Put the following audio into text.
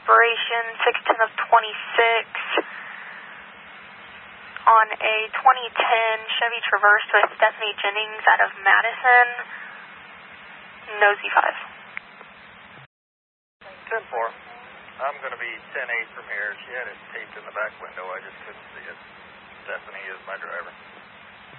expiration 6/10 of 26 on a 2010 Chevy Traverse with Stephanie Jennings out of Madison, no Z5. 10-4. I'm going to be 10-8 from here. She had it taped in the back window. I just couldn't see it. Stephanie is my driver.